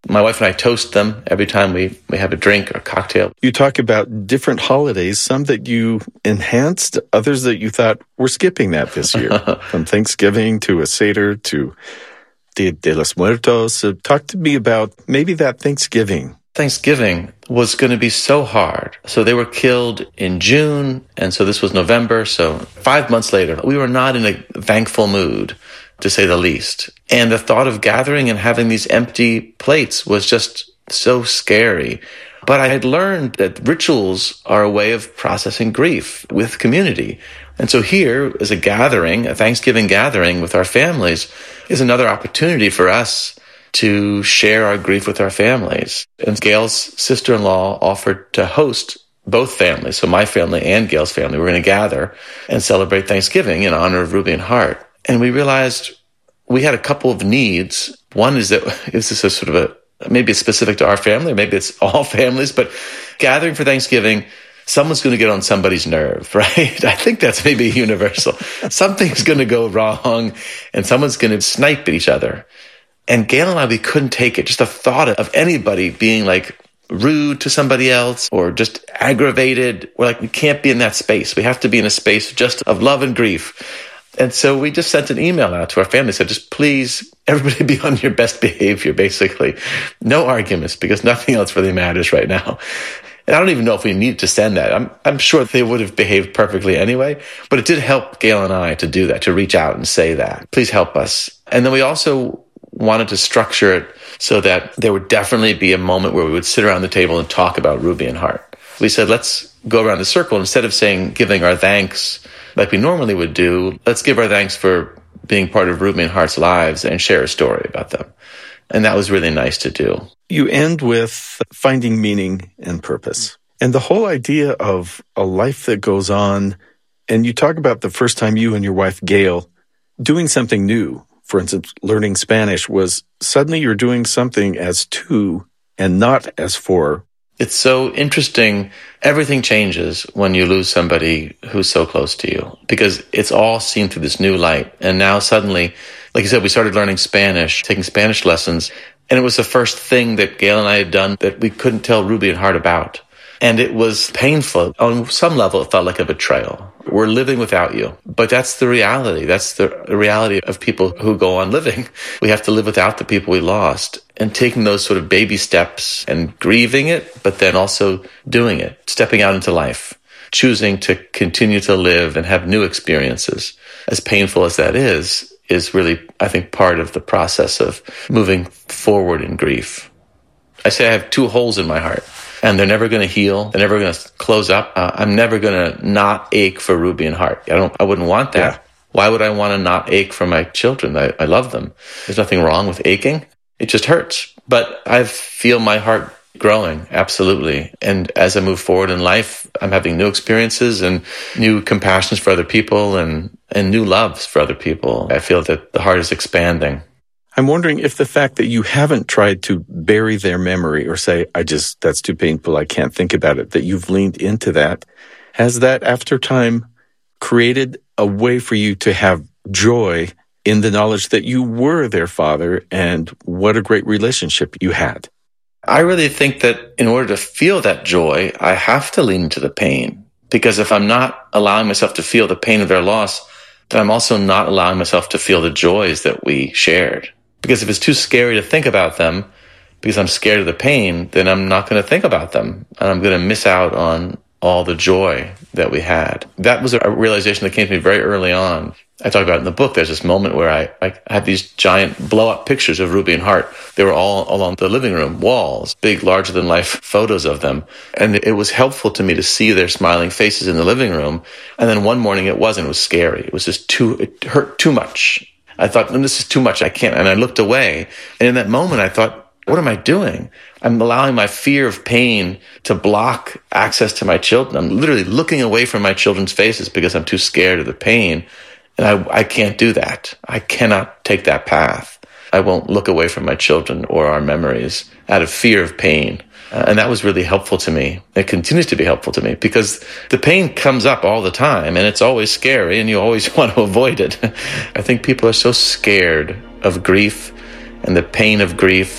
My wife and I toast them every time we have a drink or cocktail. You talk about different holidays, some that you enhanced, others that you thought we're skipping that this year. From Thanksgiving to a Seder to Dia de los Muertos. So talk to me about maybe that Thanksgiving. Thanksgiving was going to be so hard. So they were killed in June, and so this was November. So 5 months later, we were not in a thankful mood, to say the least. And the thought of gathering and having these empty plates was just so scary. But I had learned that rituals are a way of processing grief with community. And so here is a gathering, a Thanksgiving gathering with our families, is another opportunity for us to share our grief with our families. And Gail's sister-in-law offered to host both families, so my family and Gail's family. We're going to gather and celebrate Thanksgiving in honor of Ruby and Hart. And we realized we had a couple of needs. One is that this is a sort of maybe it's specific to our family, maybe it's all families, but gathering for Thanksgiving, someone's going to get on somebody's nerve, right? I think that's maybe universal. Something's going to go wrong and someone's going to snipe at each other. And Gail and I, we couldn't take it. Just the thought of anybody being like rude to somebody else or just aggravated. We're like, we can't be in that space. We have to be in a space just of love and grief. And so we just sent an email out to our family, said, just please, everybody be on your best behavior, basically. No arguments, because nothing else really matters right now. And I don't even know if we needed to send that. I'm sure they would have behaved perfectly anyway, but it did help Gail and I to do that, to reach out and say that. Please help us. And then we also wanted to structure it so that there would definitely be a moment where we would sit around the table and talk about Ruby and Hart. We said, let's go around the circle. Instead of giving our thanks like we normally would do, let's give our thanks for being part of Ruby and Hart's lives and share a story about them. And that was really nice to do. You end with finding meaning and purpose. And the whole idea of a life that goes on, and you talk about the first time you and your wife, Gail, doing something new. For instance, learning Spanish was suddenly you're doing something as two and not as four. It's so interesting. Everything changes when you lose somebody who's so close to you because it's all seen through this new light. And now suddenly, like you said, we started learning Spanish, taking Spanish lessons. And it was the first thing that Gail and I had done that we couldn't tell Ruby and Hart about. And it was painful. On some level, it felt like a betrayal. We're living without you. But that's the reality. That's the reality of people who go on living. We have to live without the people we lost. And taking those sort of baby steps and grieving it, but then also doing it, stepping out into life, choosing to continue to live and have new experiences, as painful as that is really, I think, part of the process of moving forward in grief. I say I have two holes in my heart, and they're never going to heal. They're never going to close up. I'm never going to not ache for Ruby and Hart. I wouldn't want that. Yeah. Why would I want to not ache for my children? I love them. There's nothing wrong with aching. It just hurts. But I feel my heart growing, absolutely. And as I move forward in life, I'm having new experiences and new compassions for other people and new loves for other people. I feel that the heart is expanding. I'm wondering if the fact that you haven't tried to bury their memory or say, that's too painful, I can't think about it, that you've leaned into that, has that after time created a way for you to have joy in the knowledge that you were their father and what a great relationship you had? I really think that in order to feel that joy, I have to lean into the pain. Because if I'm not allowing myself to feel the pain of their loss, then I'm also not allowing myself to feel the joys that we shared. Because if it's too scary to think about them, because I'm scared of the pain, then I'm not going to think about them. And I'm going to miss out on all the joy that we had. That was a realization that came to me very early on. I talk about it in the book. There's this moment where I had these giant blow-up pictures of Ruby and Hart. They were all along the living room walls, big, larger-than-life photos of them. And it was helpful to me to see their smiling faces in the living room. And then one morning it wasn't. It was scary. It was just it hurt too much. I thought, no, this is too much. I can't. And I looked away. And in that moment, I thought, what am I doing? I'm allowing my fear of pain to block access to my children. I'm literally looking away from my children's faces because I'm too scared of the pain. And I can't do that. I cannot take that path. I won't look away from my children or our memories out of fear of pain. And that was really helpful to me. It continues to be helpful to me because the pain comes up all the time and it's always scary and you always want to avoid it. I think people are so scared of grief and the pain of grief.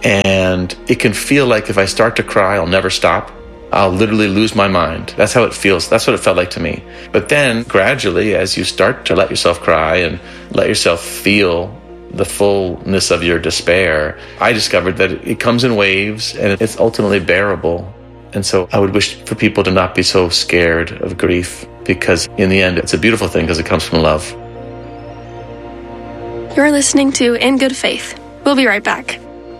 And it can feel like if I start to cry, I'll never stop. I'll literally lose my mind. That's how it feels. That's what it felt like to me. But then gradually, as you start to let yourself cry and let yourself feel the fullness of your despair, I discovered that it comes in waves and it's ultimately bearable. And so I would wish for people to not be so scared of grief, because in the end, it's a beautiful thing because it comes from love. You're listening to In Good Faith. We'll be right back.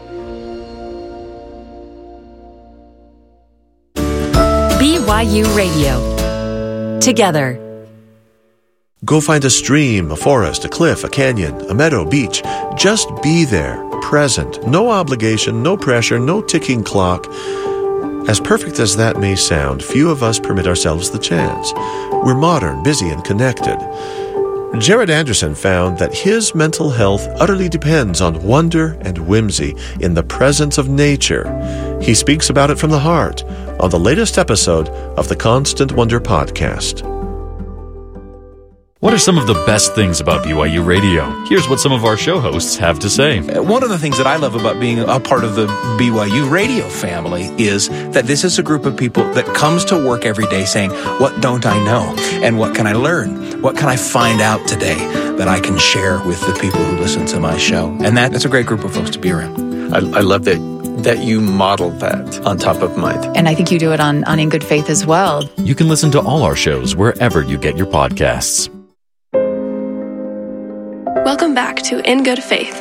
BYU Radio. Together. Go find a stream, a forest, a cliff, a canyon, a meadow, beach. Just be there, present. No obligation, no pressure, no ticking clock. As perfect as that may sound, few of us permit ourselves the chance. We're modern, busy, and connected. Jared Anderson found that his mental health utterly depends on wonder and whimsy in the presence of nature. He speaks about it from the heart on the latest episode of the Constant Wonder podcast. What are some of the best things about BYU Radio? Here's what some of our show hosts have to say. One of the things that I love about being a part of the BYU Radio family is that this is a group of people that comes to work every day saying, what don't I know? And what can I learn? What can I find out today that I can share with the people who listen to my show? And that's a great group of folks to be around. I love that you model that on Top of Mind. And I think you do it on In Good Faith as well. You can listen to all our shows wherever you get your podcasts. Welcome back to In Good Faith.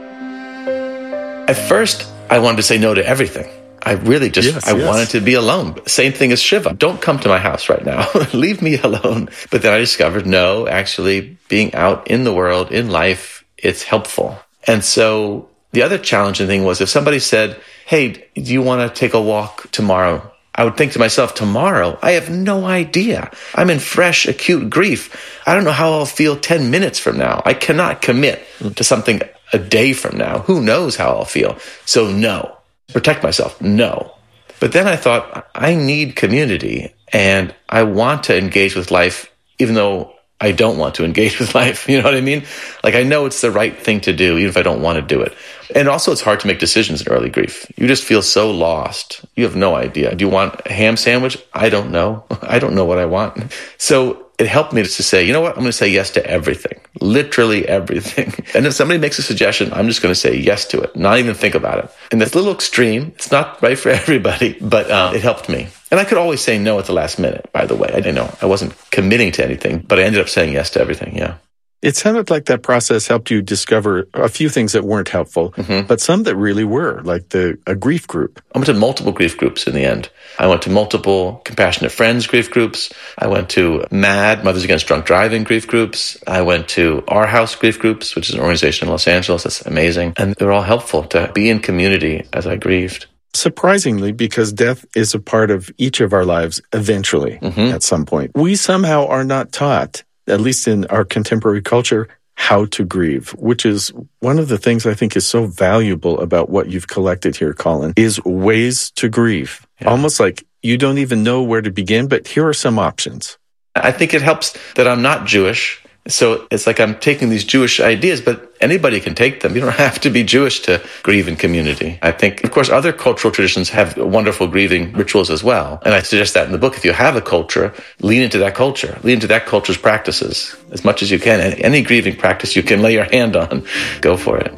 At first, I wanted to say no to everything. I really just, wanted to be alone. Same thing as Shiva. Don't come to my house right now. Leave me alone. But then I discovered, no, actually being out in the world, in life, it's helpful. And so the other challenging thing was if somebody said, hey, do you want to take a walk tomorrow? I would think to myself, tomorrow? I have no idea. I'm in fresh, acute grief. I don't know how I'll feel 10 minutes from now. I cannot commit to something a day from now. Who knows how I'll feel? So no. Protect myself. No. But then I thought, I need community and I want to engage with life, even though I don't want to engage with life. You know what I mean? Like, I know it's the right thing to do, even if I don't want to do it. And also, it's hard to make decisions in early grief. You just feel so lost. You have no idea. Do you want a ham sandwich? I don't know. I don't know what I want. So it helped me to say, you know what? I'm going to say yes to everything, literally everything. And if somebody makes a suggestion, I'm just going to say yes to it, not even think about it. And that's a little extreme. It's not right for everybody, but it helped me. And I could always say no at the last minute, by the way. I didn't know. I wasn't committing to anything, but I ended up saying yes to everything, yeah. It sounded like that process helped you discover a few things that weren't helpful, but some that really were, like a grief group. I went to multiple grief groups in the end. I went to multiple Compassionate Friends grief groups. I went to MAD, Mothers Against Drunk Driving grief groups. I went to Our House grief groups, which is an organization in Los Angeles that's amazing. And they're all helpful to be in community as I grieved. Surprisingly, because death is a part of each of our lives eventually at some point. We somehow are not taught, at least in our contemporary culture, how to grieve, which is one of the things I think is so valuable about what you've collected here, Colin, is ways to grieve. Yeah. Almost like you don't even know where to begin, but here are some options. I think it helps that I'm not Jewish. So it's like I'm taking these Jewish ideas, but anybody can take them. You don't have to be Jewish to grieve in community. I think, of course, other cultural traditions have wonderful grieving rituals as well. And I suggest that in the book. If you have a culture, lean into that culture. Lean into that culture's practices as much as you can. And any grieving practice you can lay your hand on, go for it.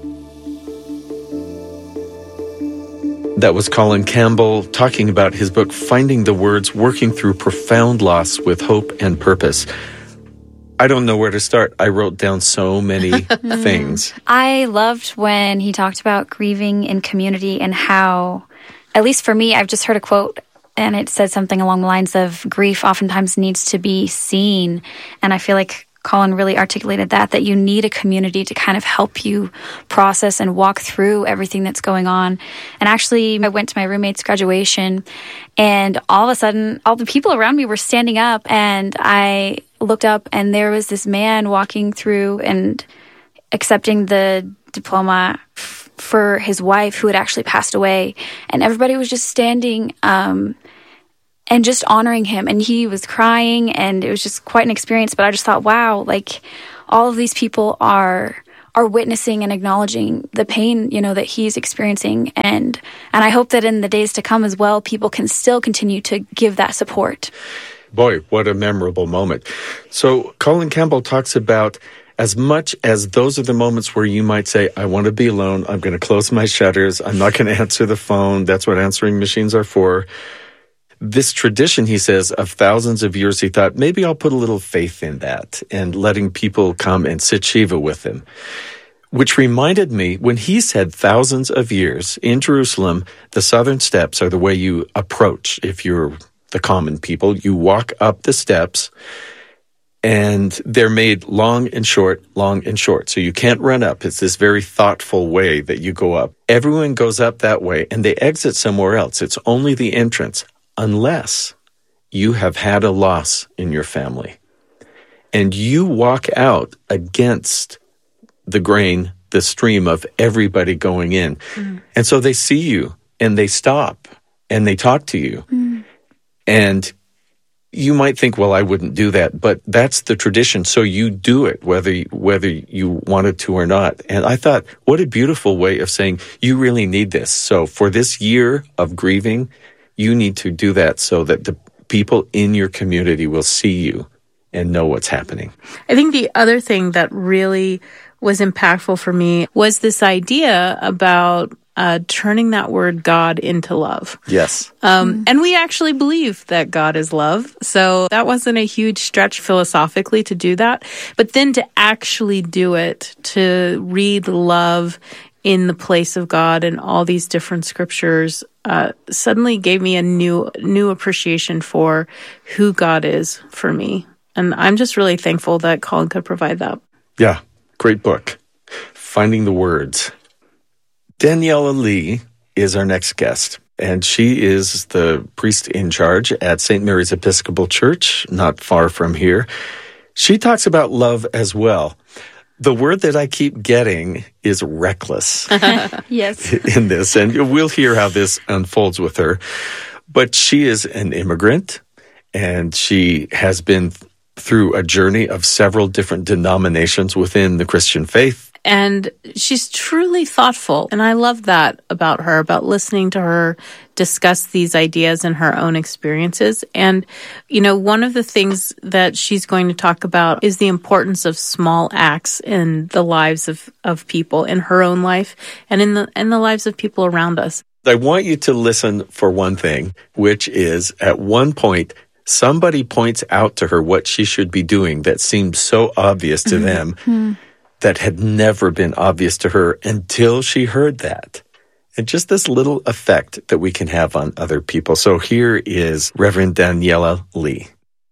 That was Colin Campbell talking about his book, Finding the Words, Working Through Profound Loss with Hope and Purpose. I don't know where to start. I wrote down so many things. I loved when he talked about grieving in community and how, at least for me, I've just heard a quote and it said something along the lines of grief oftentimes needs to be seen. And I feel like Colin really articulated that you need a community to kind of help you process and walk through everything that's going on. And actually, I went to my roommate's graduation and all of a sudden, all the people around me were standing up and I looked up and there was this man walking through and accepting the diploma for his wife who had actually passed away. And everybody was just standing and just honoring him. And he was crying and it was just quite an experience. But I just thought, wow, like all of these people are are witnessing and acknowledging the pain, that he's experiencing. And I hope that in the days to come as well, people can still continue to give that support. Boy, what a memorable moment. So Colin Campbell talks about as much as those are the moments where you might say, I want to be alone, I'm going to close my shutters, I'm not going to answer the phone, that's what answering machines are for. This tradition, he says, of thousands of years, he thought, maybe I'll put a little faith in that and letting people come and sit Shiva with him. Which reminded me, when he said thousands of years, in Jerusalem, the southern steps are the way you approach. If you're the common people, you walk up the steps, and they're made long and short. So you can't run up. It's this very thoughtful way that you go up. Everyone goes up that way, and they exit somewhere else. It's only the entrance, unless you have had a loss in your family. And you walk out against the grain, the stream of everybody going in. And so they see you, and they stop, and they talk to you. And you might think, well, I wouldn't do that, but that's the tradition. So you do it, whether you wanted to or not. And I thought, what a beautiful way of saying, you really need this. So for this year of grieving, you need to do that so that the people in your community will see you and know what's happening. I think the other thing that really was impactful for me was this idea about turning that word God into love. Yes. And we actually believe that God is love. So that wasn't a huge stretch philosophically to do that. But then to actually do it, to read love in the place of God and all these different scriptures, suddenly gave me a new appreciation for who God is for me. And I'm just really thankful that Colin could provide that. Yeah, great book. Finding the Words. Daniela Lee is our next guest, and she is the priest in charge at St. Mary's Episcopal Church, not far from here. She talks about love as well. The word that I keep getting is reckless. Yes. In this, and we'll hear how this unfolds with her. But she is an immigrant, and she has been through a journey of several different denominations within the Christian faith. And she's truly thoughtful. And I love that about her, about listening to her discuss these ideas and her own experiences. And, one of the things that she's going to talk about is the importance of small acts in the lives of people, in her own life and in the lives of people around us. I want you to listen for one thing, which is at one point, somebody points out to her what she should be doing that seemed so obvious to them that had never been obvious to her until she heard that. And just this little effect that we can have on other people. So here is Reverend Daniela Lee.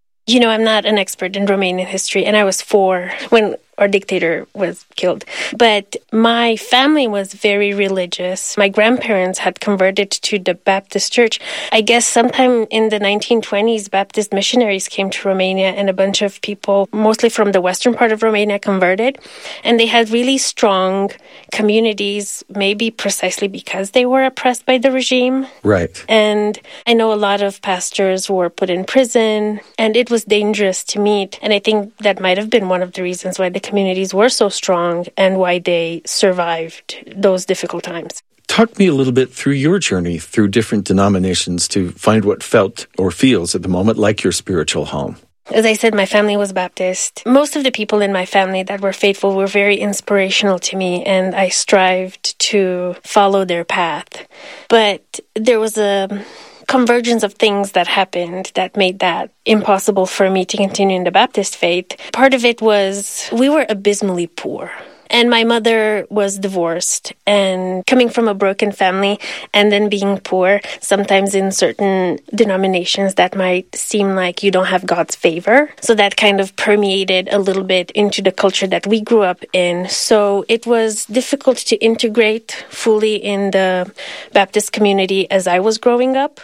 I'm not an expert in Romanian history, and I was 4 when our dictator was killed. But my family was very religious. My grandparents had converted to the Baptist church. I guess sometime in the 1920s, Baptist missionaries came to Romania, and a bunch of people, mostly from the western part of Romania, converted. And they had really strong communities, maybe precisely because they were oppressed by the regime. Right. And I know a lot of pastors were put in prison, and it was dangerous to meet. And I think that might have been one of the reasons why the communities were so strong and why they survived those difficult times. Talk me a little bit through your journey through different denominations to find what felt or feels at the moment like your spiritual home. As I said, my family was Baptist. Most of the people in my family that were faithful were very inspirational to me, and I strived to follow their path. But there was a convergence of things that happened that made that impossible for me to continue in the Baptist faith. Part of it was we were abysmally poor. And my mother was divorced, and coming from a broken family and then being poor, sometimes in certain denominations that might seem like you don't have God's favor. So that kind of permeated a little bit into the culture that we grew up in. So it was difficult to integrate fully in the Baptist community as I was growing up.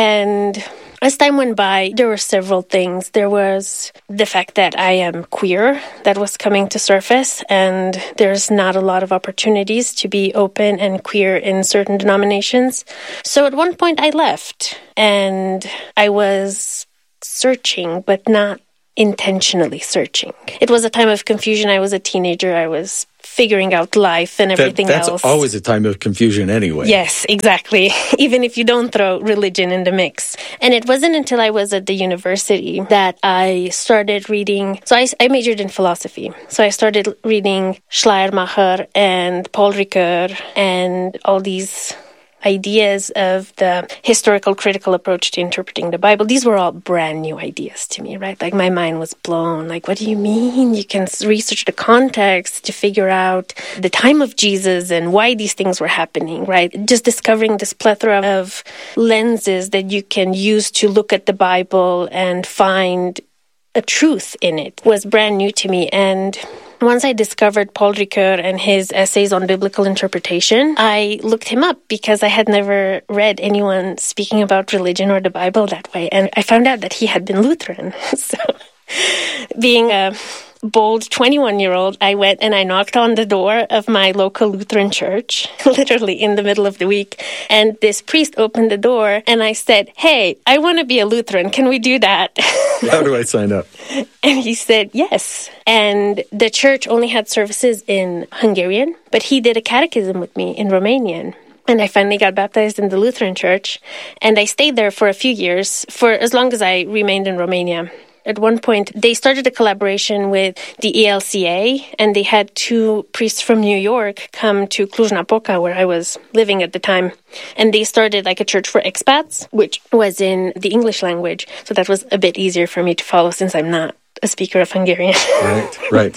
And as time went by, there were several things. There was the fact that I am queer that was coming to surface, and there's not a lot of opportunities to be open and queer in certain denominations. So at one point I left, and I was searching, but not intentionally searching. It was a time of confusion. I was a teenager. I was figuring out life and everything that's else. That's always a time of confusion anyway. Yes, exactly. Even if you don't throw religion in the mix. And it wasn't until I was at the university that I started reading. So I majored in philosophy. So I started reading Schleiermacher and Paul Ricoeur and all these ideas of the historical critical approach to interpreting the Bible. These were all brand new ideas to me, right? Like my mind was blown. Like, what do you mean? You can research the context to figure out the time of Jesus and why these things were happening, right? Just discovering this plethora of lenses that you can use to look at the Bible and find a truth in it was brand new to me. And once I discovered Paul Ricoeur and his essays on biblical interpretation, I looked him up because I had never read anyone speaking about religion or the Bible that way. And I found out that he had been Lutheran. So being a bold 21-year-old, I went and I knocked on the door of my local Lutheran church, literally in the middle of the week. And this priest opened the door and I said, "Hey, I want to be a Lutheran. Can we do that?" How do I sign up? And he said, yes. And the church only had services in Hungarian, but he did a catechism with me in Romanian. And I finally got baptized in the Lutheran church. And I stayed there for a few years, for as long as I remained in Romania. At one point, they started a collaboration with the ELCA, and they had 2 priests from New York come to Cluj-Napoca, where I was living at the time. And they started like a church for expats, which was in the English language. So that was a bit easier for me to follow since I'm not a speaker of Hungarian. Right.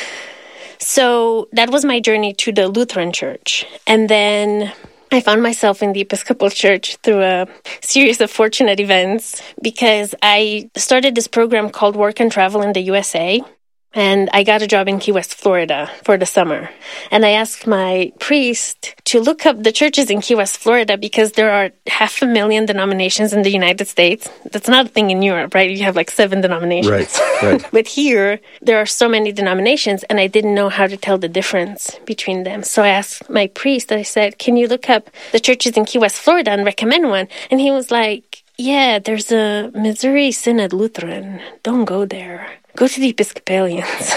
So that was my journey to the Lutheran church. And then I found myself in the Episcopal Church through a series of fortunate events because I started this program called Work and Travel in the USA. And I got a job in Key West, Florida for the summer. And I asked my priest to look up the churches in Key West, Florida, because there are 500,000 denominations in the United States. That's not a thing in Europe, right? You have like 7 denominations. Right. But here, there are so many denominations, and I didn't know how to tell the difference between them. So I asked my priest, I said, "Can you look up the churches in Key West, Florida and recommend one?" And he was like, "Yeah, there's a Missouri Synod Lutheran. Don't go there. Go to the Episcopalians."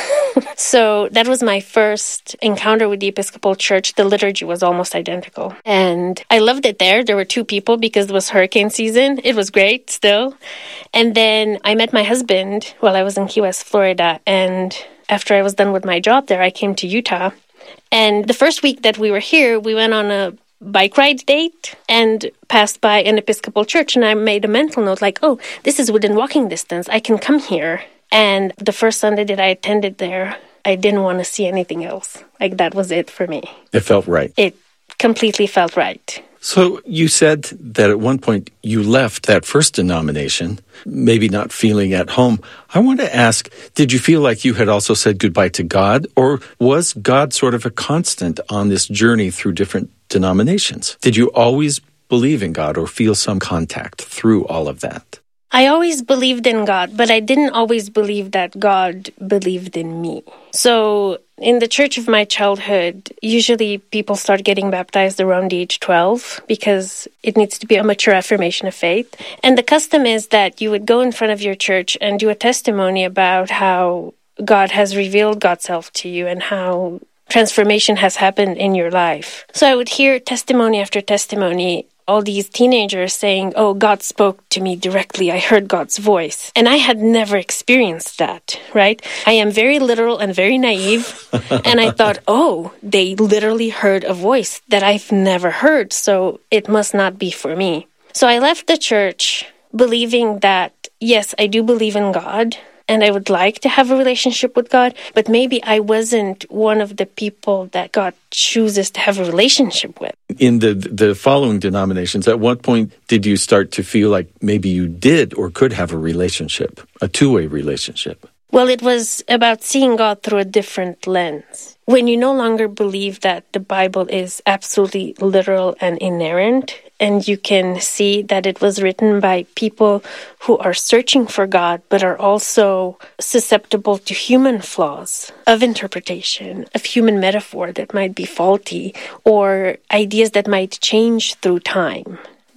So that was my first encounter with the Episcopal Church. The liturgy was almost identical. And I loved it there. There were 2 people because it was hurricane season. It was great still. And then I met my husband while I was in Key West, Florida. And after I was done with my job there, I came to Utah. And the first week that we were here, we went on a bike ride date and passed by an Episcopal church. And I made a mental note like, oh, this is within walking distance. I can come here. And the first Sunday that I attended there, I didn't want to see anything else. Like, that was it for me. It felt right. It completely felt right. So you said that at one point you left that first denomination, maybe not feeling at home. I want to ask, did you feel like you had also said goodbye to God, or was God sort of a constant on this journey through different denominations? Did you always believe in God or feel some contact through all of that? I always believed in God, but I didn't always believe that God believed in me. So in the church of my childhood, usually people start getting baptized around the age 12 because it needs to be a mature affirmation of faith. And the custom is that you would go in front of your church and do a testimony about how God has revealed God's self to you and how transformation has happened in your life. So I would hear testimony after testimony, all these teenagers saying, oh, God spoke to me directly. I heard God's voice. And I had never experienced that, right? I am very literal and very naive. And I thought, oh, they literally heard a voice that I've never heard. So it must not be for me. So I left the church believing that, yes, I do believe in God. And I would like to have a relationship with God, but maybe I wasn't one of the people that God chooses to have a relationship with. In the following denominations, at what point did you start to feel like maybe you did or could have a relationship, a two-way relationship? Well, it was about seeing God through a different lens. When you no longer believe that the Bible is absolutely literal and inerrant, and you can see that it was written by people who are searching for God, but are also susceptible to human flaws of interpretation, of human metaphor that might be faulty, or ideas that might change through time.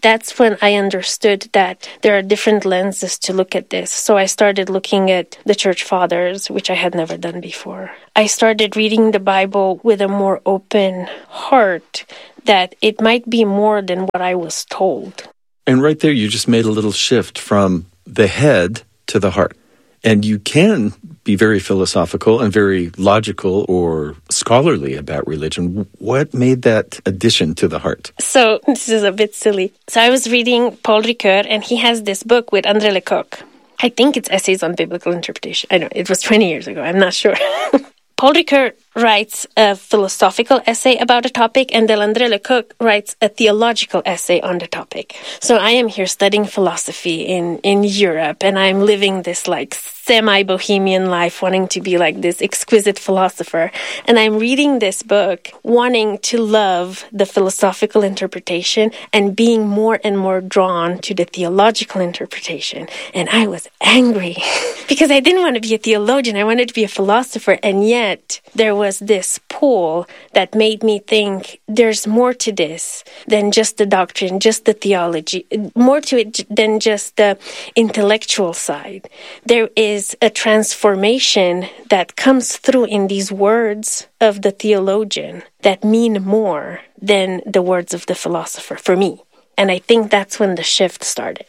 that's when I understood that there are different lenses to look at this. So I started looking at the church fathers, which I had never done before. I started reading the Bible with a more open heart, that it might be more than what I was told. And right there, you just made a little shift from the head to the heart. And you can be very philosophical and very logical or scholarly about religion. What made that addition to the heart? So this is a bit silly. So I was reading Paul Ricoeur, and he has this book with André Lecoq. I think it's Essays on Biblical Interpretation. I know, it was 20 years ago. I'm not sure. Paul Ricoeur writes a philosophical essay about a topic, and André Lecoq writes a theological essay on the topic. So I am here studying philosophy in Europe, and I'm living this like semi-bohemian life, wanting to be like this exquisite philosopher. And I'm reading this book, wanting to love the philosophical interpretation and being more and more drawn to the theological interpretation. And I was angry because I didn't want to be a theologian. I wanted to be a philosopher. And yet there was this pull that made me think there's more to this than just the doctrine, just the theology, more to it than just the intellectual side. There is a transformation that comes through in these words of the theologian that mean more than the words of the philosopher for me. And I think that's when the shift started.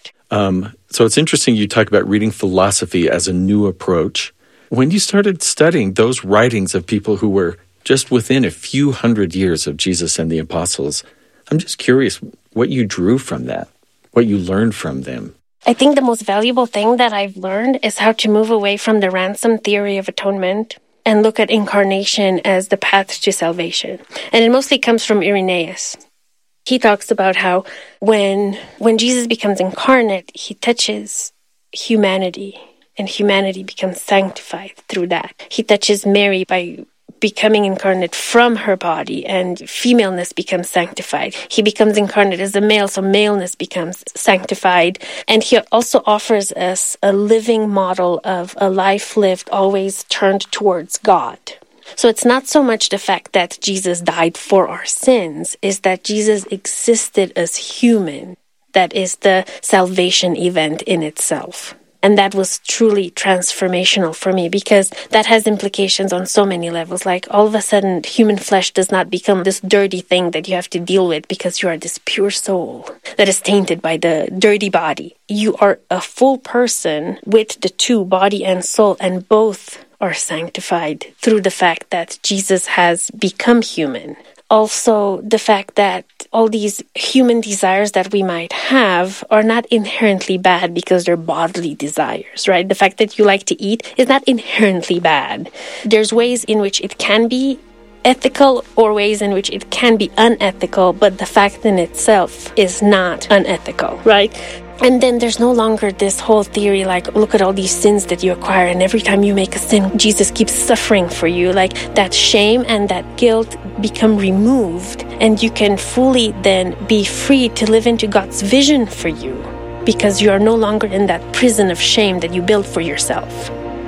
So it's interesting you talk about reading philosophy as a new approach. When you started studying those writings of people who were just within a few hundred years of Jesus and the apostles, I'm just curious what you drew from that, what you learned from them. I think the most valuable thing that I've learned is how to move away from the ransom theory of atonement and look at incarnation as the path to salvation. And it mostly comes from Irenaeus. He talks about how when Jesus becomes incarnate, he touches humanity, and humanity becomes sanctified through that. He touches Mary by becoming incarnate from her body, and femaleness becomes sanctified. He becomes incarnate as a male, so maleness becomes sanctified. And he also offers us a living model of a life lived always turned towards God. So it's not so much the fact that Jesus died for our sins, is that Jesus existed as human. That is the salvation event in itself. And that was truly transformational for me, because that has implications on so many levels. Like, all of a sudden, human flesh does not become this dirty thing that you have to deal with because you are this pure soul that is tainted by the dirty body. You are a full person with the two, body and soul, and both are sanctified through the fact that Jesus has become human. Also, the fact that all these human desires that we might have are not inherently bad because they're bodily desires, right? The fact that you like to eat is not inherently bad. There's ways in which it can be ethical or ways in which it can be unethical, but the fact in itself is not unethical, right? And then there's no longer this whole theory like, look at all these sins that you acquire, and every time you make a sin, Jesus keeps suffering for you. Like, that shame and that guilt become removed, and you can fully then be free to live into God's vision for you, because you are no longer in that prison of shame that you built for yourself.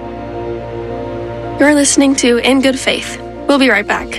You're listening to In Good Faith. We'll be right back.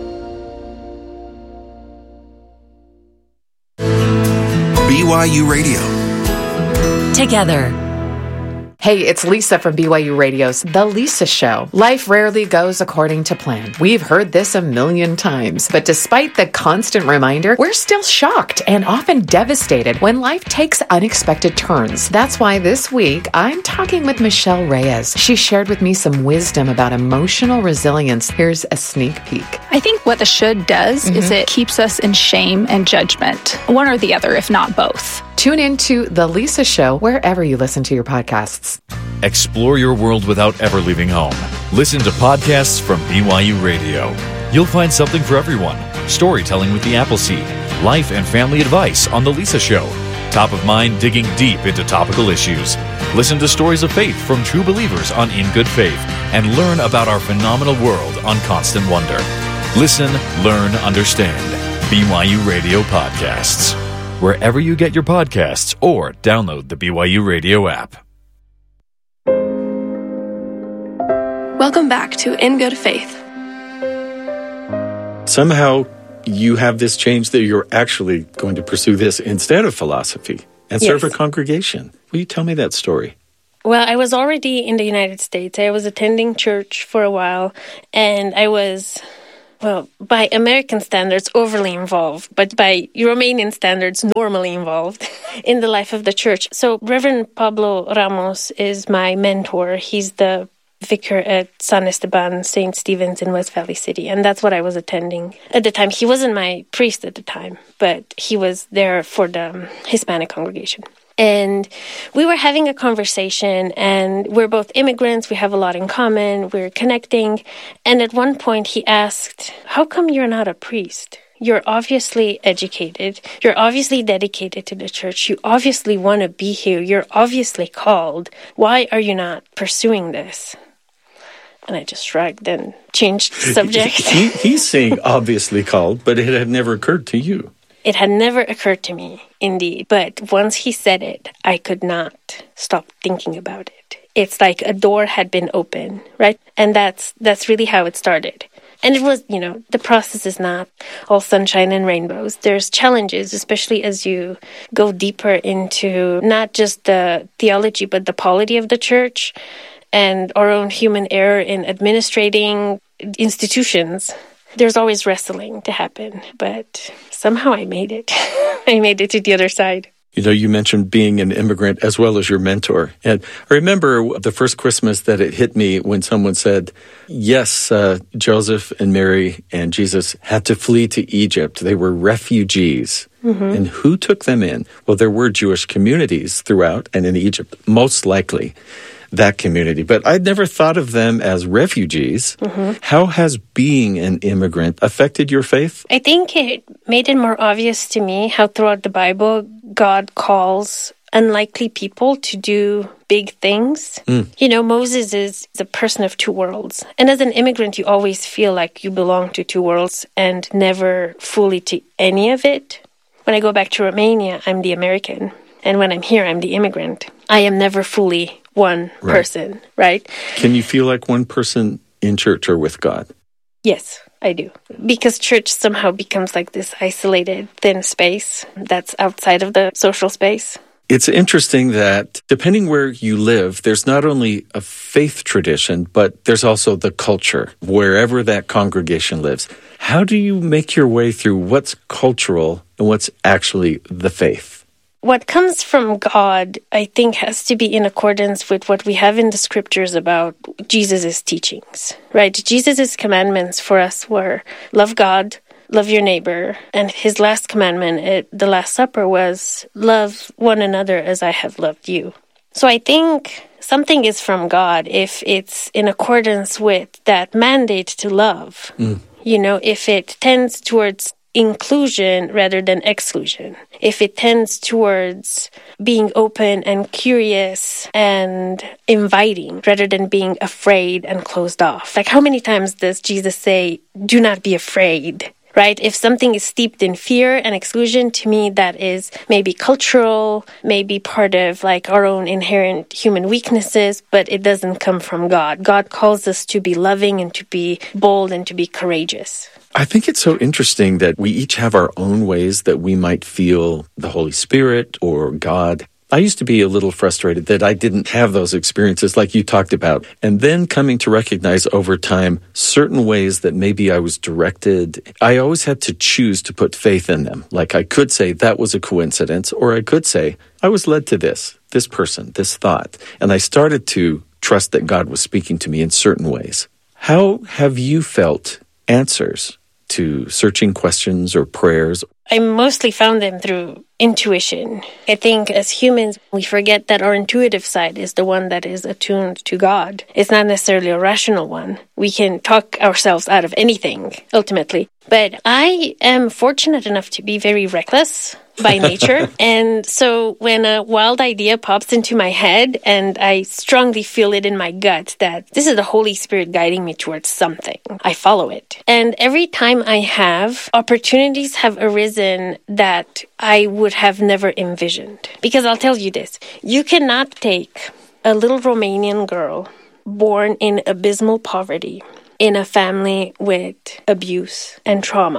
BYU Radio. Together. Hey, it's Lisa from BYU Radio's The Lisa Show. Life rarely goes according to plan. We've heard this a million times. But despite the constant reminder, we're still shocked and often devastated when life takes unexpected turns. That's why this week, I'm talking with Michelle Reyes. She shared with me some wisdom about emotional resilience. Here's a sneak peek. I think what the should does is it keeps us in shame and judgment. One or the other, if not both. Tune into The Lisa Show wherever you listen to your podcasts. Explore your world without ever leaving home. Listen to podcasts from BYU Radio. You'll find something for everyone. Storytelling with the Appleseed, life and family advice on The Lisa Show, top of mind digging deep into topical issues. Listen to stories of faith from true believers on In Good Faith, and learn about our phenomenal world on Constant Wonder. Listen, learn, understand. BYU Radio Podcasts. Wherever you get your podcasts, or download the BYU Radio app. Welcome back to In Good Faith. Somehow you have this change that you're actually going to pursue this instead of philosophy and serve a congregation. Will you tell me that story? Well, I was already in the United States. I was attending church for a while, and I was, well, by American standards, overly involved, but by Romanian standards, normally involved in the life of the church. So Reverend Pablo Ramos is my mentor. He's the vicar at San Esteban, St. Stephen's in West Valley City, and that's what I was attending at the time. He wasn't my priest at the time, but he was there for the Hispanic congregation. And we were having a conversation, and we're both immigrants. We have a lot in common. We're connecting. And at one point he asked, how come you're not a priest? You're obviously educated. You're obviously dedicated to the church. You obviously want to be here. You're obviously called. Why are you not pursuing this? And I just shrugged and changed the subject. He's saying obviously called, but it had never occurred to you. It had never occurred to me, indeed. But once he said it, I could not stop thinking about it. It's like a door had been opened, right? And that's really how it started. And it was, the process is not all sunshine and rainbows. There's challenges, especially as you go deeper into not just the theology, but the polity of the church and our own human error in administrating institutions. There's always wrestling to happen, but somehow I made it. I made it to the other side. You mentioned being an immigrant as well as your mentor. And I remember the first Christmas that it hit me when someone said, yes, Joseph and Mary and Jesus had to flee to Egypt. They were refugees. Mm-hmm. And who took them in? Well, there were Jewish communities throughout and in Egypt, most likely that community. But I'd never thought of them as refugees. Mm-hmm. How has being an immigrant affected your faith? I think it made it more obvious to me how throughout the Bible, God calls unlikely people to do big things. Moses is a person of two worlds. And as an immigrant, you always feel like you belong to two worlds and never fully to any of it. When I go back to Romania, I'm the American. And when I'm here, I'm the immigrant. I am never fully one person, right? Can you feel like one person in church or with God? Yes, I do. Because church somehow becomes like this isolated, thin space that's outside of the social space. It's interesting that depending where you live, there's not only a faith tradition, but there's also the culture, wherever that congregation lives. How do you make your way through what's cultural and what's actually the faith? What comes from God, I think, has to be in accordance with what we have in the scriptures about Jesus' teachings, right? Jesus' commandments for us were love God, love your neighbor, and his last commandment at the Last Supper was love one another as I have loved you. So I think something is from God if it's in accordance with that mandate to love. If it tends towards inclusion rather than exclusion, if it tends towards being open and curious and inviting rather than being afraid and closed off. Like, how many times does Jesus say, do not be afraid, right? If something is steeped in fear and exclusion, to me, that is maybe cultural, maybe part of like our own inherent human weaknesses, but it doesn't come from God. God calls us to be loving and to be bold and to be courageous. I think it's so interesting that we each have our own ways that we might feel the Holy Spirit or God. I used to be a little frustrated that I didn't have those experiences like you talked about. And then coming to recognize over time certain ways that maybe I was directed. I always had to choose to put faith in them. Like I could say that was a coincidence, or I could say I was led to this person, this thought. And I started to trust that God was speaking to me in certain ways. How have you felt answers to searching questions or prayers? I mostly found them through intuition. I think as humans, we forget that our intuitive side is the one that is attuned to God. It's not necessarily a rational one. We can talk ourselves out of anything, ultimately. But I am fortunate enough to be very reckless by nature. And so when a wild idea pops into my head and I strongly feel it in my gut that this is the Holy Spirit guiding me towards something, I follow it. And every time I have, opportunities have arisen that I would have never envisioned. Because I'll tell you this, you cannot take a little Romanian girl born in abysmal poverty in a family with abuse and trauma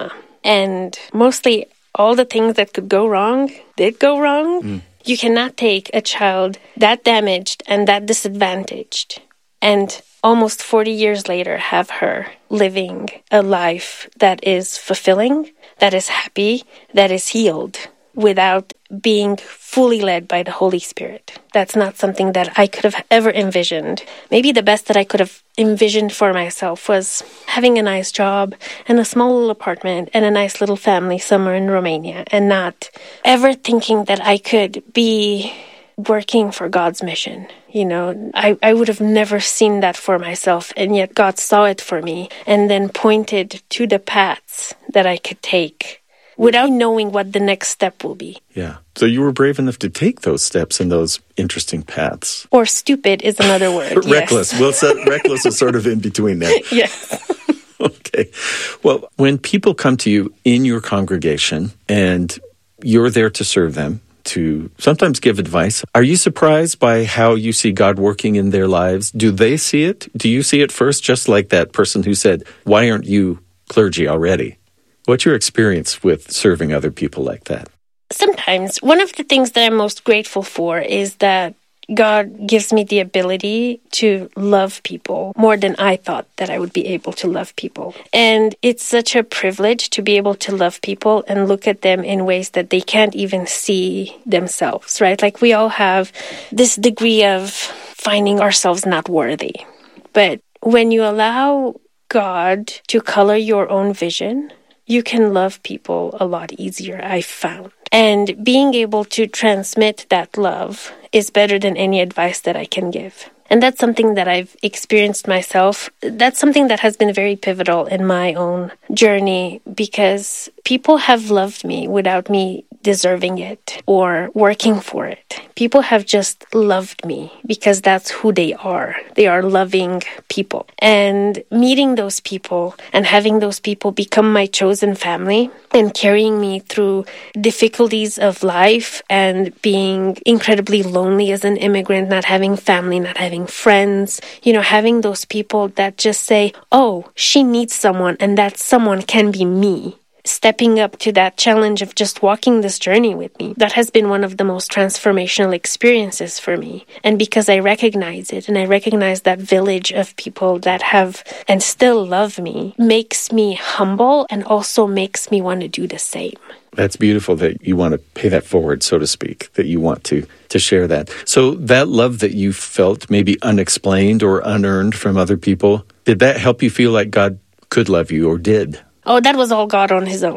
And mostly all the things that could go wrong did go wrong. You cannot take a child that damaged and that disadvantaged and almost 40 years later have her living a life that is fulfilling, that is happy, that is healed, without being fully led by the Holy Spirit. That's not something that I could have ever envisioned. Maybe the best that I could have envisioned for myself was having a nice job and a small little apartment and a nice little family somewhere in Romania, and not ever thinking that I could be working for God's mission. You know, I would have never seen that for myself, and yet God saw it for me and then pointed to the paths that I could take without knowing what the next step will be. Yeah. So you were brave enough to take those steps and those interesting paths. Or stupid is another word. Reckless. Yes. Well, reckless is sort of in between there. Yes. Okay. Well, when people come to you in your congregation and you're there to serve them, to sometimes give advice, are you surprised by how you see God working in their lives? Do they see it? Do you see it first, just like that person who said, "Why aren't you clergy already?" What's your experience with serving other people like that? Sometimes. One of the things that I'm most grateful for is that God gives me the ability to love people more than I thought that I would be able to love people. And it's such a privilege to be able to love people and look at them in ways that they can't even see themselves, right? Like we all have this degree of finding ourselves not worthy. But when you allow God to color your own vision, you can love people a lot easier, I've found. And being able to transmit that love is better than any advice that I can give. And that's something that I've experienced myself. That's something that has been very pivotal in my own journey, because people have loved me without me deserving it or working for it. People have just loved me because that's who they are. They are loving people. And meeting those people and having those people become my chosen family and carrying me through difficulties of life and being incredibly lonely as an immigrant, not having family, not having friends, having those people that just say, "Oh, she needs someone," and that someone can be me. Stepping up to that challenge of just walking this journey with me. That has been one of the most transformational experiences for me. And because I recognize it, and I recognize that village of people that have and still love me, makes me humble and also makes me want to do the same. That's beautiful that you want to pay that forward, so to speak, that you want to share that. So that love that you felt, maybe unexplained or unearned from other people, did that help you feel like God could love you, or did? Oh, that was all God on his own.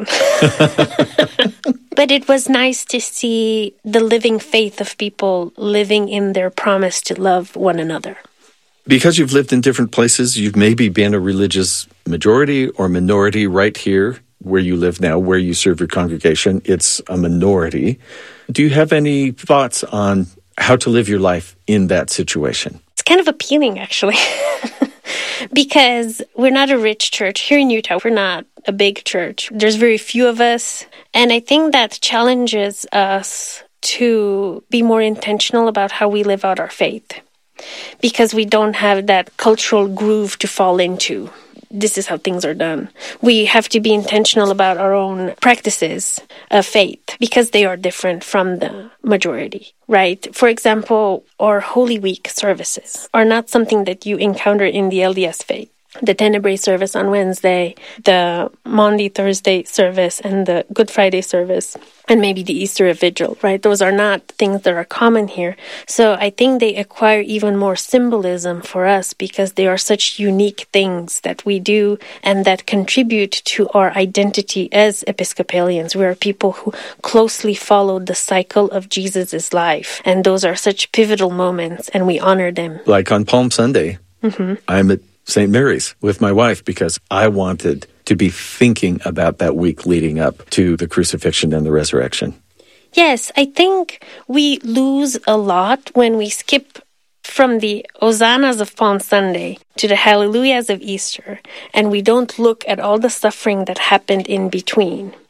But it was nice to see the living faith of people living in their promise to love one another. Because you've lived in different places, you've maybe been a religious majority or minority. Right here where you live now, where you serve your congregation, it's a minority. Do you have any thoughts on how to live your life in that situation? It's kind of appealing, actually. Because we're not a rich church. Here in Utah, we're not a big church. There's very few of us. And I think that challenges us to be more intentional about how we live out our faith. Because we don't have that cultural groove to fall into. This is how things are done. We have to be intentional about our own practices of faith because they are different from the majority, right? For example, our Holy Week services are not something that you encounter in the LDS faith. The Tenebrae service on Wednesday, the Maundy Thursday service, and the Good Friday service, and maybe the Easter Vigil, right? Those are not things that are common here. So I think they acquire even more symbolism for us because they are such unique things that we do and that contribute to our identity as Episcopalians. We are people who closely follow the cycle of Jesus' life. And those are such pivotal moments, and we honor them. Like on Palm Sunday, I'm at St. Mary's with my wife because I wanted to be thinking about that week leading up to the crucifixion and the resurrection. Yes, I think we lose a lot when we skip from the hosannas of Palm Sunday to the hallelujahs of Easter, and we don't look at all the suffering that happened in between.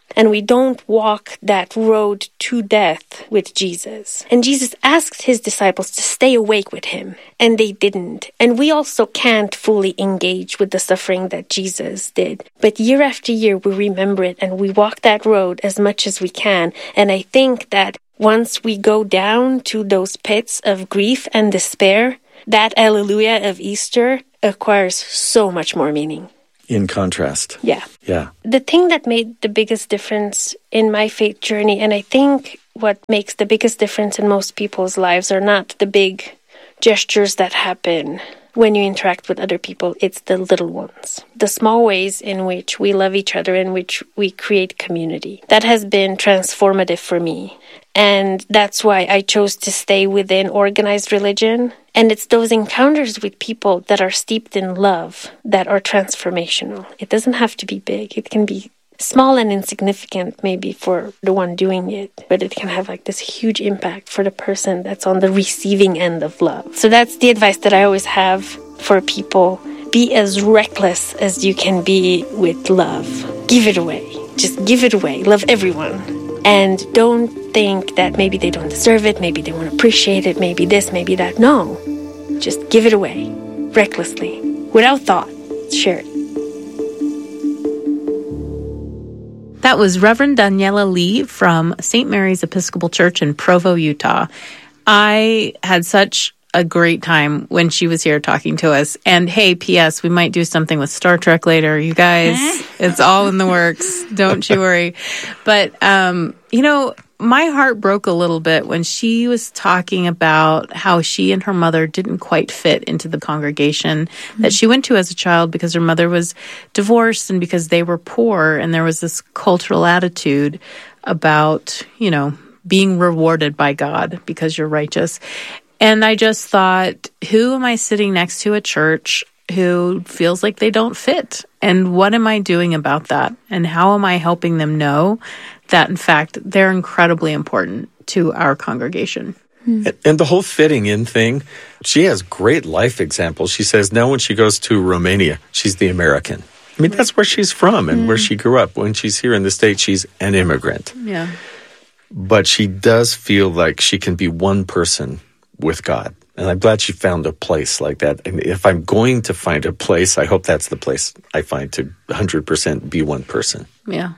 and we don't walk that road to death with Jesus. And Jesus asked his disciples to stay awake with him, and they didn't. And we also can't fully engage with the suffering that Jesus did. But year after year, we remember it, and we walk that road as much as we can. And I think that once we go down to those pits of grief and despair, that Alleluia of Easter acquires so much more meaning. In contrast. Yeah. Yeah. The thing that made the biggest difference in my faith journey, and I think what makes the biggest difference in most people's lives, are not the big gestures that happen when you interact with other people. It's the little ones, the small ways in which we love each other, in which we create community. That has been transformative for me. And that's why I chose to stay within organized religion. And it's those encounters with people that are steeped in love that are transformational. It doesn't have to be big. It can be small and insignificant maybe for the one doing it, but it can have like this huge impact for the person that's on the receiving end of love. So that's the advice that I always have for people. Be as reckless as you can be with love. Give it away. Just give it away. Love everyone. And don't think that maybe they don't deserve it, maybe they won't appreciate it, maybe this, maybe that. No. Just give it away, recklessly, without thought. Share it. That was Reverend Daniela Lee from St. Mary's Episcopal Church in Provo, Utah. I had such a great time when she was here talking to us. And hey, P.S., we might do something with Star Trek later. You guys, it's all in the works. Don't you worry. But, my heart broke a little bit when she was talking about how she and her mother didn't quite fit into the congregation that she went to as a child because her mother was divorced and because they were poor. And there was this cultural attitude about, being rewarded by God because you're righteous. And I just thought, who am I sitting next to at church who feels like they don't fit? And what am I doing about that? And how am I helping them know that, in fact, they're incredibly important to our congregation? And the whole fitting in thing, she has great life examples. She says now when she goes to Romania, she's the American. I mean, that's where she's from and where she grew up. When she's here in the States, she's an immigrant. Yeah. But she does feel like she can be one person with God. And I'm glad she found a place like that. And if I'm going to find a place, I hope that's the place I find to 100% be one person. Yeah.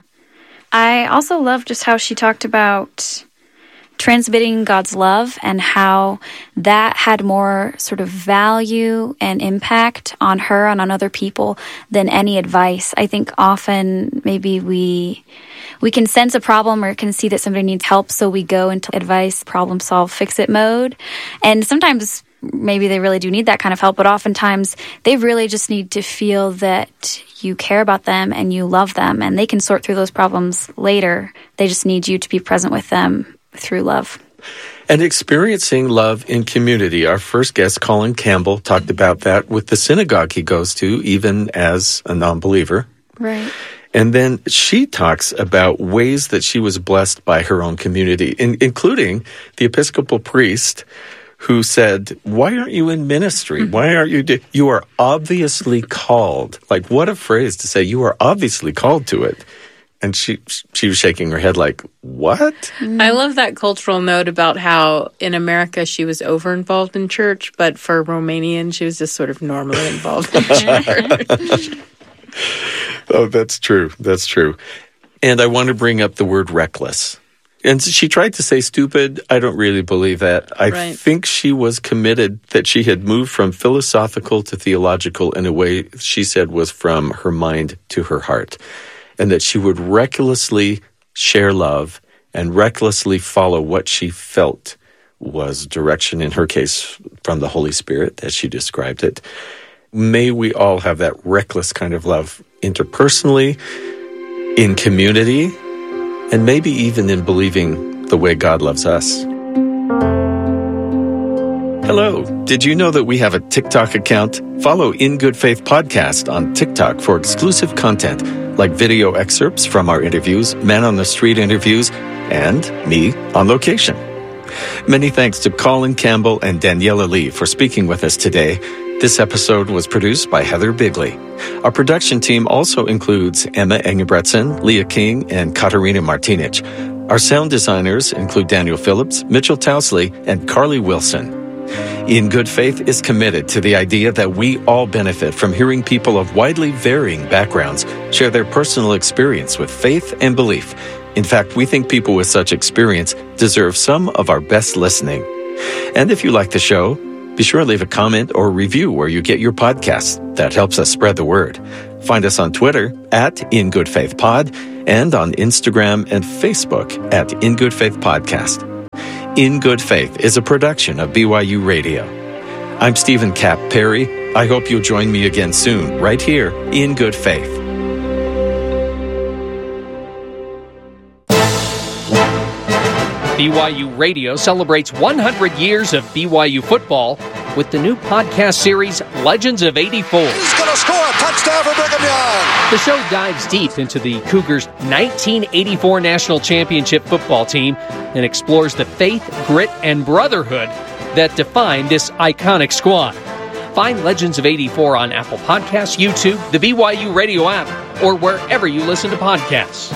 I also love just how she talked about transmitting God's love and how that had more sort of value and impact on her and on other people than any advice. I think often maybe we can sense a problem or can see that somebody needs help, so we go into advice, problem solve, fix it mode. And sometimes maybe they really do need that kind of help, but oftentimes they really just need to feel that you care about them and you love them, and they can sort through those problems later. They just need you to be present with them through love. And experiencing love in community. Our first guest, Colin Campbell, talked about that with the synagogue he goes to, even as a non-believer. Right. And then she talks about ways that she was blessed by her own community, including the Episcopal priest who said, "Why aren't you in ministry? Why aren't you? You are obviously called." Like, what a phrase to say, you are obviously called to it. And she was shaking her head like, what? I love that cultural note about how in America she was over-involved in church, but for Romanian, she was just sort of normally involved in church. Oh, that's true. That's true. And I want to bring up the word reckless. And she tried to say stupid. I don't really believe that. I think she was committed that she had moved from philosophical to theological in a way she said was from her mind to her heart. And that she would recklessly share love and recklessly follow what she felt was direction, in her case, from the Holy Spirit, as she described it. May we all have that reckless kind of love interpersonally, in community, and maybe even in believing the way God loves us. Hello. Did you know that we have a TikTok account? Follow In Good Faith Podcast on TikTok for exclusive content like video excerpts from our interviews, man on the street interviews, and me on location. Many thanks to Colin Campbell and Daniela Lee for speaking with us today. This episode was produced by Heather Bigley. Our production team also includes Emma Engebretson, Leah King, and Katarina Martinic. Our sound designers include Daniel Phillips, Mitchell Tousley, and Carly Wilson. In Good Faith is committed to the idea that we all benefit from hearing people of widely varying backgrounds share their personal experience with faith and belief. In fact, we think people with such experience deserve some of our best listening. And if you like the show, be sure to leave a comment or review where you get your podcasts. That helps us spread the word. Find us on Twitter @InGoodFaithPod and on Instagram and Facebook @InGoodFaithPodcast. In Good Faith is a production of BYU Radio. I'm Stephen Cap Perry. I hope you'll join me again soon, right here in Good Faith. BYU Radio celebrates 100 years of BYU football with the new podcast series, Legends of '84. He's going to score a touchdown for Brigham Young. The show dives deep into the Cougars' 1984 National Championship football team and explores the faith, grit, and brotherhood that define this iconic squad. Find Legends of '84 on Apple Podcasts, YouTube, the BYU Radio app, or wherever you listen to podcasts.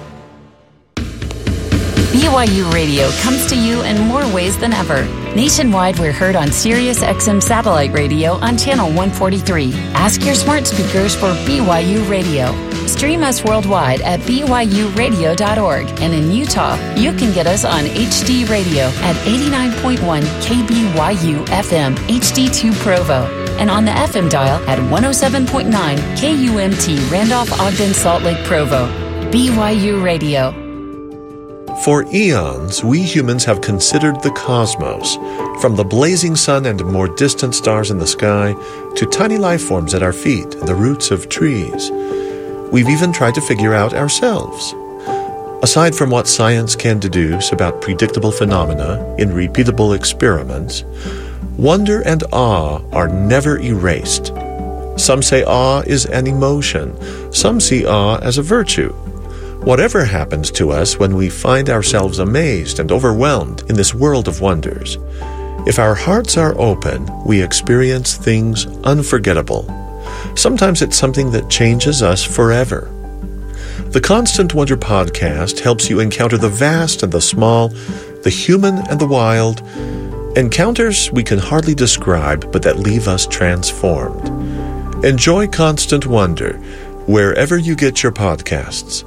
BYU Radio comes to you in more ways than ever. Nationwide, we're heard on Sirius XM satellite radio on channel 143. Ask your smart speakers for BYU Radio. Stream us worldwide at byuradio.org. And in Utah, you can get us on HD Radio at 89.1 KBYU FM HD2 Provo. And on the FM dial at 107.9 KUMT Randolph Ogden Salt Lake Provo. BYU Radio. For eons, we humans have considered the cosmos, from the blazing sun and more distant stars in the sky to tiny life forms at our feet and the roots of trees. We've even tried to figure out ourselves. Aside from what science can deduce about predictable phenomena in repeatable experiments, wonder and awe are never erased. Some say awe is an emotion. Some see awe as a virtue. Whatever happens to us when we find ourselves amazed and overwhelmed in this world of wonders, if our hearts are open, we experience things unforgettable. Sometimes it's something that changes us forever. The Constant Wonder podcast helps you encounter the vast and the small, the human and the wild, encounters we can hardly describe but that leave us transformed. Enjoy Constant Wonder wherever you get your podcasts.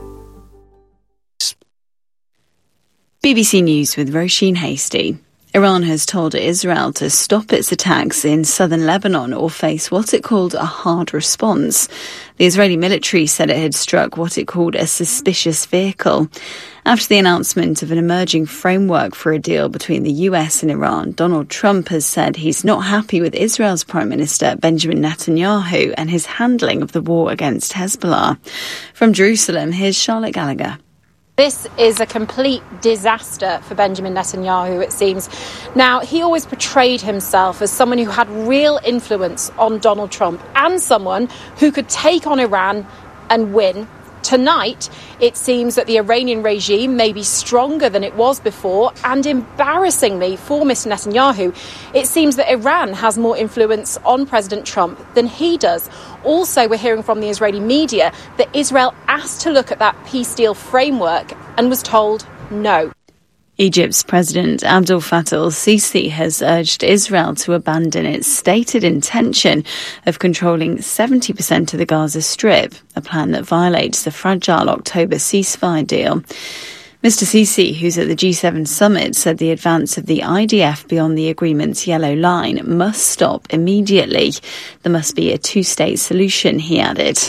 BBC News with Roisin Hastie. Iran has told Israel to stop its attacks in southern Lebanon or face what it called a hard response. The Israeli military said it had struck what it called a suspicious vehicle. After the announcement of an emerging framework for a deal between the US and Iran, Donald Trump has said he's not happy with Israel's Prime Minister Benjamin Netanyahu and his handling of the war against Hezbollah. From Jerusalem, here's Charlotte Gallagher. This is a complete disaster for Benjamin Netanyahu, it seems. Now, he always portrayed himself as someone who had real influence on Donald Trump and someone who could take on Iran and win. Tonight, it seems that the Iranian regime may be stronger than it was before, and embarrassingly for Mr. Netanyahu, it seems that Iran has more influence on President Trump than he does. Also, we're hearing from the Israeli media that Israel asked to look at that peace deal framework and was told no. Egypt's President Abdel Fattah el-Sisi has urged Israel to abandon its stated intention of controlling 70% of the Gaza Strip, a plan that violates the fragile October ceasefire deal. Mr. Sisi, who's at the G7 summit, said the advance of the IDF beyond the agreement's yellow line must stop immediately. There must be a two-state solution, he added.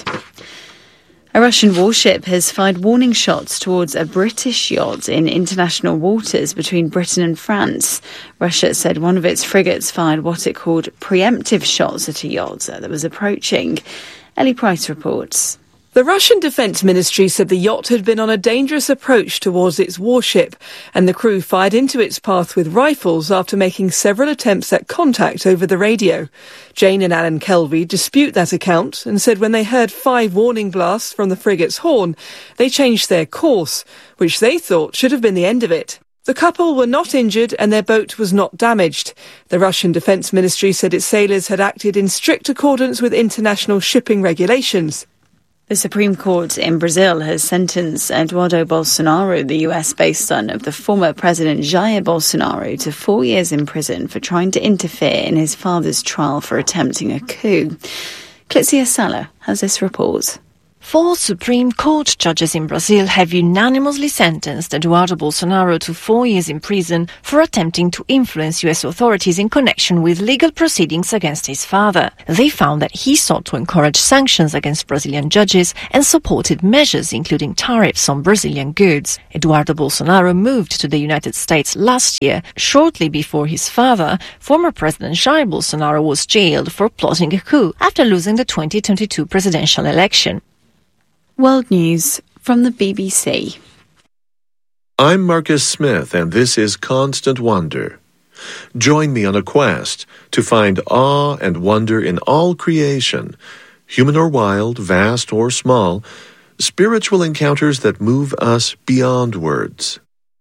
A Russian warship has fired warning shots towards a British yacht in international waters between Britain and France. Russia said one of its frigates fired what it called preemptive shots at a yacht that was approaching. Ellie Price reports. The Russian Defense Ministry said the yacht had been on a dangerous approach towards its warship, and the crew fired into its path with rifles after making several attempts at contact over the radio. Jane and Alan Kelvey dispute that account and said when they heard 5 warning blasts from the frigate's horn, they changed their course, which they thought should have been the end of it. The couple were not injured and their boat was not damaged. The Russian Defence Ministry said its sailors had acted in strict accordance with international shipping regulations. The Supreme Court in Brazil has sentenced Eduardo Bolsonaro, the US-based son of the former President Jair Bolsonaro, to 4 years in prison for trying to interfere in his father's trial for attempting a coup. Clitzia Sala has this report. 4 Supreme Court judges in Brazil have unanimously sentenced Eduardo Bolsonaro to 4 years in prison for attempting to influence US authorities in connection with legal proceedings against his father. They found that he sought to encourage sanctions against Brazilian judges and supported measures including tariffs on Brazilian goods. Eduardo Bolsonaro moved to the United States last year, shortly before his father, former President Jair Bolsonaro, was jailed for plotting a coup after losing the 2022 presidential election. World News from the BBC. I'm Marcus Smith, and this is Constant Wonder. Join me on a quest to find awe and wonder in all creation, human or wild, vast or small, spiritual encounters that move us beyond words.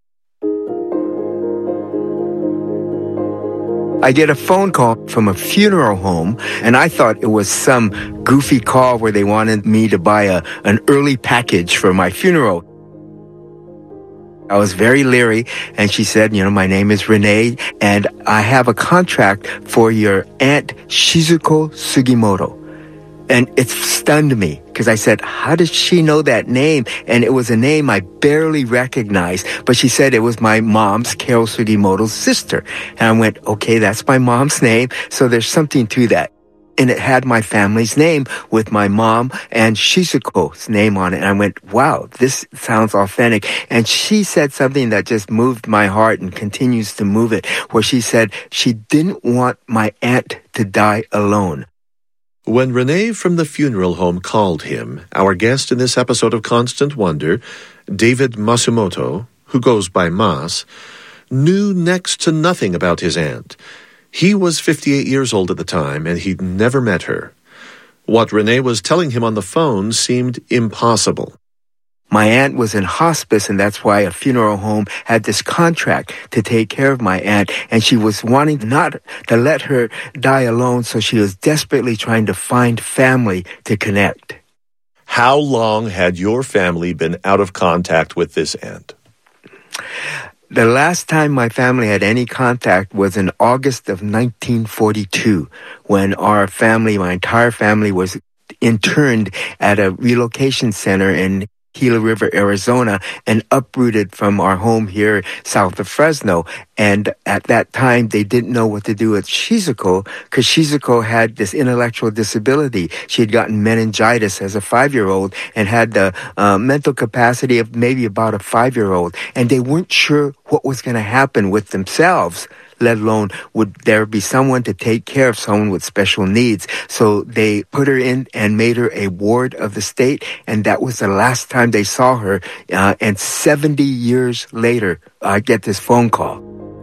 I get a phone call from a funeral home, and I thought it was some goofy call where they wanted me to buy an early package for my funeral. I was very leery, and she said, my name is Renee, and I have a contract for your Aunt Shizuko Sugimoto. And it stunned me because I said, how does she know that name? And it was a name I barely recognized, but she said it was my mom's, Carol Sugimoto's sister. And I went, okay, that's my mom's name. So there's something to that. And it had my family's name with my mom and Shizuko's name on it. And I went, wow, this sounds authentic. And she said something that just moved my heart and continues to move it, where she said she didn't want my aunt to die alone. When Renee from the funeral home called him, our guest in this episode of Constant Wonder, David Masumoto, who goes by Mas, knew next to nothing about his aunt. He was 58 years old at the time, and he'd never met her. What Renee was telling him on the phone seemed impossible. My aunt was in hospice, and that's why a funeral home had this contract to take care of my aunt, and she was wanting not to let her die alone, so she was desperately trying to find family to connect. How long had your family been out of contact with this aunt? The last time my family had any contact was in August of 1942, when my entire family was interned at a relocation center in Gila River, Arizona, and uprooted from our home here south of Fresno. And at that time, they didn't know what to do with Shizuko, because Shizuko had this intellectual disability. She had gotten meningitis as a 5-year-old and had the mental capacity of maybe about a 5-year-old. And they weren't sure what was going to happen with themselves, let alone would there be someone to take care of someone with special needs. So they put her in and made her a ward of the state, and that was the last time they saw her. And 70 years later, I get this phone call.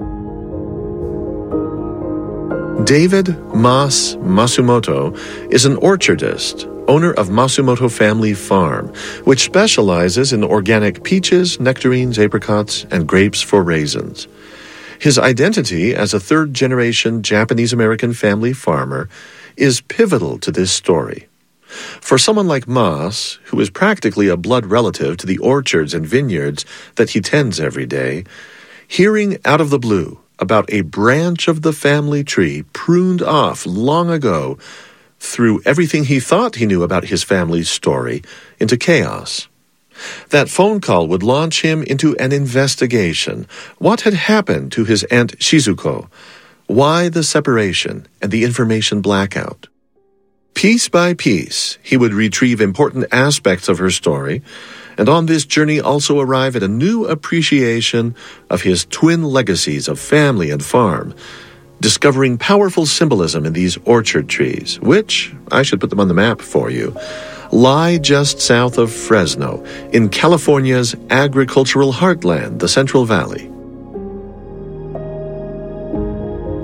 David Mas Masumoto is an orchardist, owner of Masumoto Family Farm, which specializes in organic peaches, nectarines, apricots, and grapes for raisins. His identity as a third-generation Japanese-American family farmer is pivotal to this story. For someone like Mas, who is practically a blood relative to the orchards and vineyards that he tends every day, hearing out of the blue about a branch of the family tree pruned off long ago threw everything he thought he knew about his family's story into chaos. That phone call would launch him into an investigation. What had happened to his Aunt Shizuko? Why the separation and the information blackout? Piece by piece, he would retrieve important aspects of her story, and on this journey also arrive at a new appreciation of his twin legacies of family and farm, discovering powerful symbolism in these orchard trees, which, I should put them on the map for you, lie just south of Fresno, in California's agricultural heartland, the Central Valley.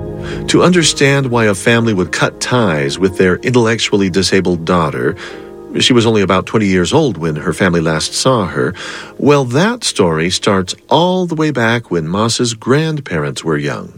To understand why a family would cut ties with their intellectually disabled daughter, She was only about 20 years old when her family last saw her. Well, that story starts all the way back when Mas's grandparents were young.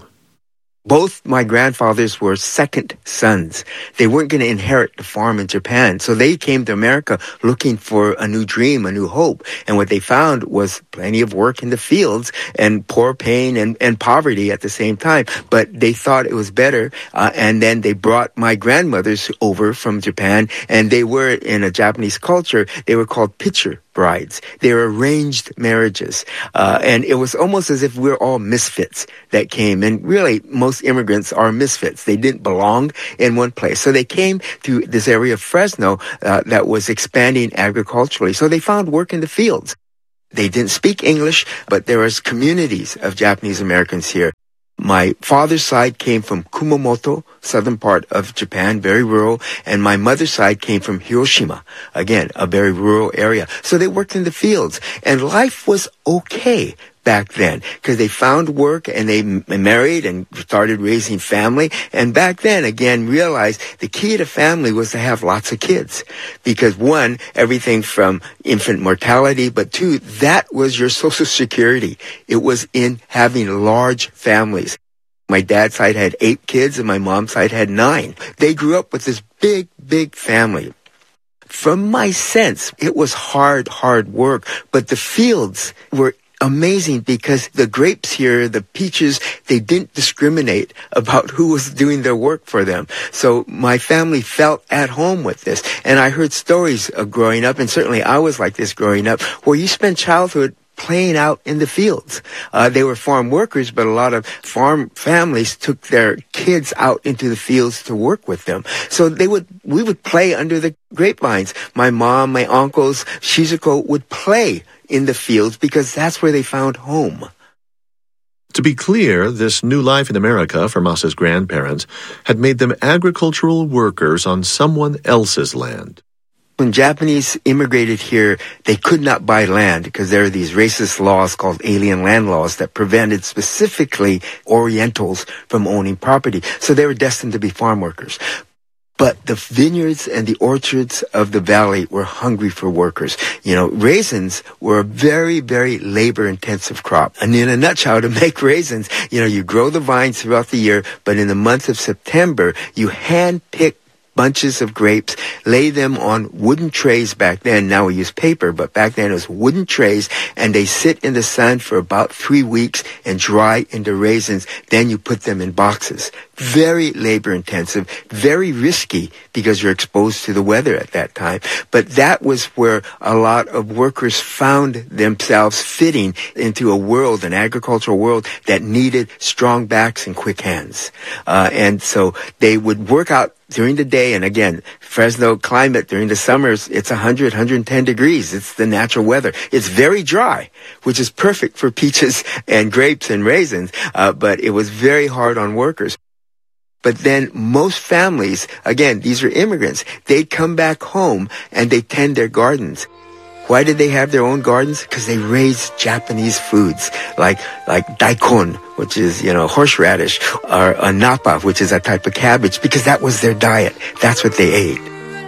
Both my grandfathers were second sons. They weren't going to inherit the farm in Japan. So they came to America looking for a new dream, a new hope. And what they found was plenty of work in the fields and poor pain and poverty at the same time. But they thought it was better. And then they brought my grandmothers over from Japan. And they were, in a Japanese culture, they were called pitcher brides. They were arranged marriages. And it was almost as if we're all misfits that came. And really, most immigrants are misfits. They didn't belong in one place. So they came to this area of Fresno that was expanding agriculturally. So they found work in the fields. They didn't speak English, but there was communities of Japanese Americans here. My father's side came from Kumamoto, southern part of Japan, very rural, and my mother's side came from Hiroshima, again, a very rural area. So they worked in the fields, and life was okay back then because they found work and they married and started raising family. And back then, again, realized the key to family was to have lots of kids because one, everything from infant mortality, but two, that was your social security. It was in having large families. My dad's side had 8 kids and my mom's side had 9. They grew up with this big, big family. From my sense, it was hard work, but the fields were amazing because the grapes here, the peaches, they didn't discriminate about who was doing their work for them. So my family felt at home with this. And I heard stories of growing up, and certainly I was like this growing up, where you spend childhood playing out in the fields. They were farm workers, but a lot of farm families took their kids out into the fields to work with them. So we would play under the grapevines. My mom, my uncles, Shizuko would play in the fields because that's where they found home. To be clear, this new life in America for Mas's grandparents had made them agricultural workers on someone else's land. When Japanese immigrated here, they could not buy land because there are these racist laws called alien land laws that prevented specifically Orientals from owning property. So they were destined to be farm workers. But the vineyards and the orchards of the valley were hungry for workers. You know, raisins were a very, very labor-intensive crop. And in a nutshell, to make raisins, you grow the vines throughout the year, but in the month of September, you hand-pick bunches of grapes, lay them on wooden trays back then. Now we use paper, but back then it was wooden trays, and they sit in the sun for about 3 weeks and dry into raisins. Then you put them in boxes. Very labor-intensive, very risky because you're exposed to the weather at that time. But that was where a lot of workers found themselves fitting into a world, an agricultural world, that needed strong backs and quick hands. And so they would work out during the day, and again, Fresno climate during the summers, it's 100, 110 degrees. It's the natural weather. It's very dry, which is perfect for peaches and grapes and raisins, but it was very hard on workers. But then most families, again, these are immigrants, they'd come back home and they tend their gardens. Why did they have their own gardens? Because they raised Japanese foods like daikon, which is, horseradish, or napa, which is a type of cabbage, because that was their diet. That's what they ate.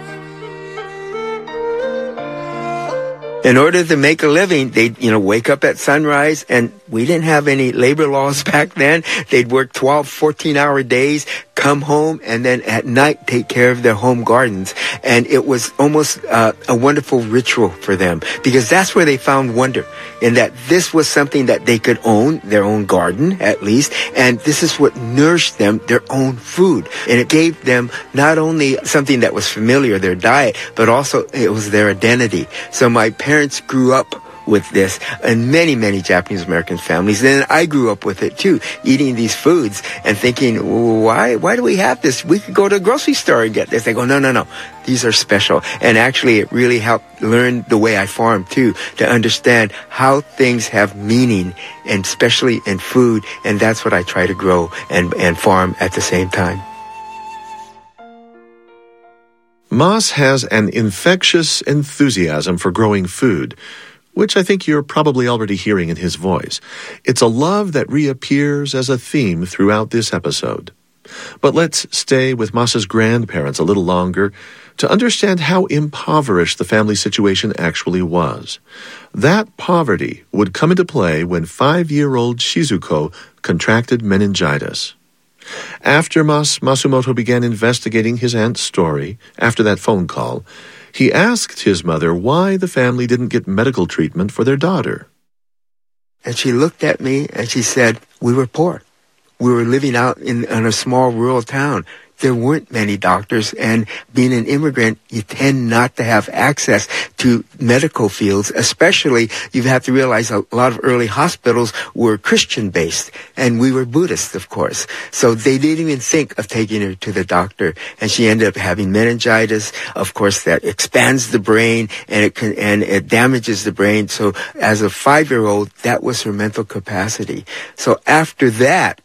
In order to make a living, they'd, wake up at sunrise, and we didn't have any labor laws back then. They'd work 12, 14-hour days, come home, and then at night take care of their home gardens. And it was almost a wonderful ritual for them, because that's where they found wonder, in that this was something that they could own, their own garden at least, and this is what nourished them, their own food. And it gave them not only something that was familiar, their diet, but also it was their identity. So my parents grew up with this, and many, many Japanese American families. And I grew up with it too, eating these foods and thinking, why do we have this? We could go to a grocery store and get this. They go, no. These are special. And actually, it really helped learn the way I farm too, to understand how things have meaning, and especially in food. And that's what I try to grow and farm at the same time. Mas has an infectious enthusiasm for growing food, which I think you're probably already hearing in his voice. It's a love that reappears as a theme throughout this episode. But let's stay with Mas's grandparents a little longer, to understand how impoverished the family situation actually was. That poverty would come into play when 5-year-old Shizuko contracted meningitis. After Masumoto began investigating his aunt's story, after that phone call, he asked his mother why the family didn't get medical treatment for their daughter. And she looked at me and she said, we were poor. We were living out in a small rural town. There weren't many doctors, and being an immigrant, you tend not to have access to medical fields, especially you have to realize a lot of early hospitals were Christian-based, and we were Buddhist, of course. So they didn't even think of taking her to the doctor, and she ended up having meningitis. Of course, that expands the brain, and it damages the brain. So as a 5-year-old, that was her mental capacity. So after that,